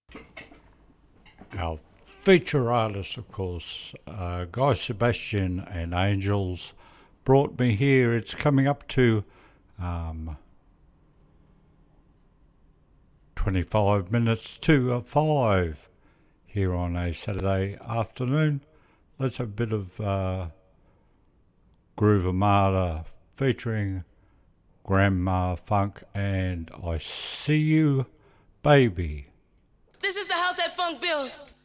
Our feature artist, of course, Guy Sebastian and Angels, brought me here. It's coming up to 25 minutes to 5 here on a Saturday afternoon. Let's have a bit of Groove Armada featuring Grandma Funk and I See You, Baby. This is the house that funk built.